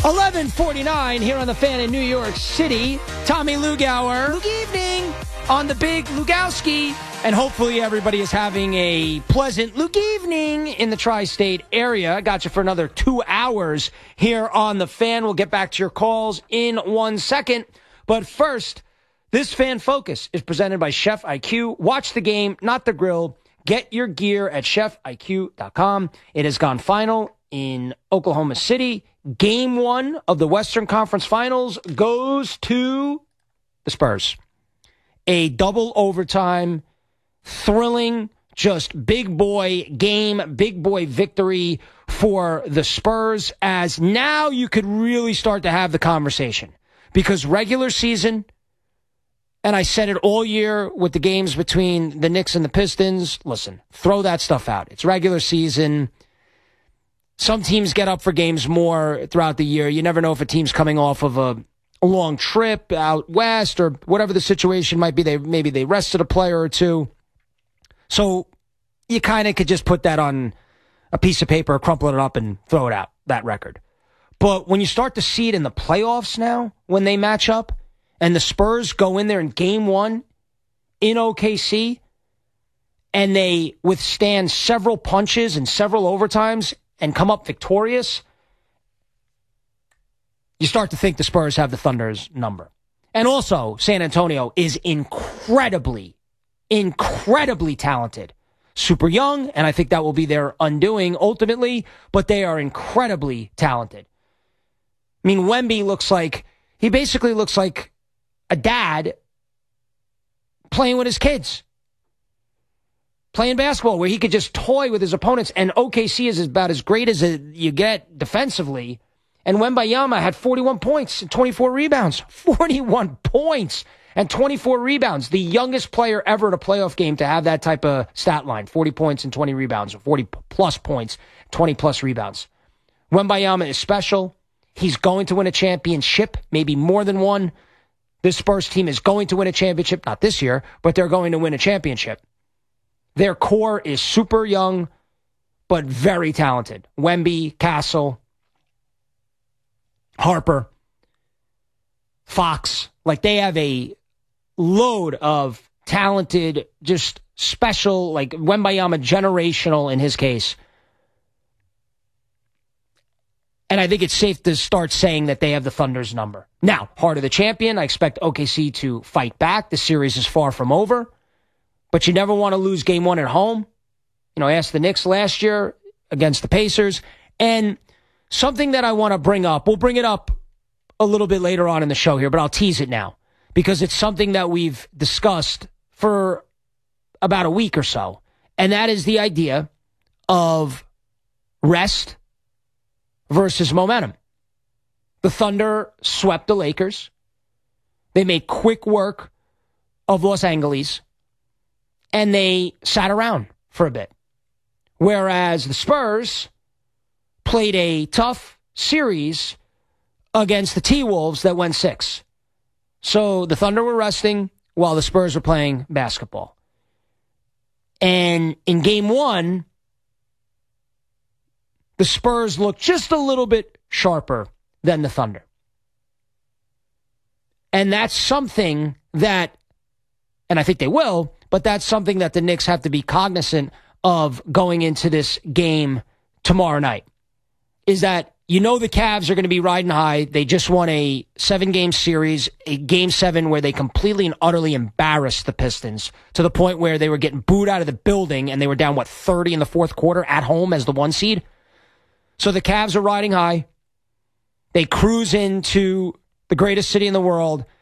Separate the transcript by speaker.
Speaker 1: 11:49 here on the Fan in New York City. Tommy Lugauer. Good evening on the big Lugowski. And hopefully everybody is having a pleasant Luke evening in the tri-state area. Got you for another 2 hours here on the Fan. We'll get back to your calls in 1 second. But first, this Fan Focus is presented by Chef IQ. Watch the game, not the grill. Get your gear at chefiq.com. It has gone final in Oklahoma City. Game 1 of the Western Conference Finals goes to the Spurs. A double overtime, thrilling, just big boy game, big boy victory for the Spurs, as now you could really start to have the conversation. Because regular season, and I said it all year with the games between the Knicks and the Pistons, listen, throw that stuff out. It's regular season. Some teams get up for games more throughout the year. You never know if a team's coming off of a long trip out west or whatever the situation might be. Maybe they rested a player or two. So you kind of could just put that on a piece of paper, crumple it up, and throw it out, that record. But when you start to see it in the playoffs now, when they match up, and the Spurs go in there in Game 1 in OKC, and they withstand several punches and several overtimes and come up victorious, you start to think the Spurs have the Thunder's number. And also, San Antonio is incredibly talented. Super young, and I think that will be their undoing ultimately, but they are incredibly talented. I mean, Wemby basically looks like a dad playing with his kids. Playing basketball where he could just toy with his opponents, and OKC is about as great as you get defensively. And Wembanyama had 41 points and 24 rebounds. 41 points and 24 rebounds. The youngest player ever in a playoff game to have that type of stat line. 40 points and 20 rebounds, or 40-plus points, 20-plus rebounds. Wembanyama is special. He's going to win a championship, maybe more than one. This Spurs team is going to win a championship, not this year, but they're going to win a championship. Their core is super young, but very talented. Wemby, Castle, Harper, Fox. Like, they have a load of talented, just special, like Wembayama, generational in his case. And I think it's safe to start saying that they have the Thunder's number. Now, heart of the champion, I expect OKC to fight back. The series is far from over. But you never want to lose Game 1 at home. You know, ask the Knicks last year against the Pacers. And something that I want to bring up, we'll bring it up a little bit later on in the show here, but I'll tease it now, because it's something that we've discussed for about a week or so. And that is the idea of rest versus momentum. The Thunder swept the Lakers. They made quick work of Los Angeles, and they sat around for a bit. Whereas the Spurs played a tough series against the T-Wolves that went 6. So the Thunder were resting while the Spurs were playing basketball. And in Game 1, the Spurs looked just a little bit sharper than the Thunder. And that's something that, and I think they will, but that's something that the Knicks have to be cognizant of going into this game tomorrow night. Is that, you know, the Cavs are going to be riding high. They just won a 7-game series, a Game 7 where they completely and utterly embarrassed the Pistons to the point where they were getting booed out of the building, and they were down, 30 in the fourth quarter at home as the 1 seed. So the Cavs are riding high. They cruise into the greatest city in the world,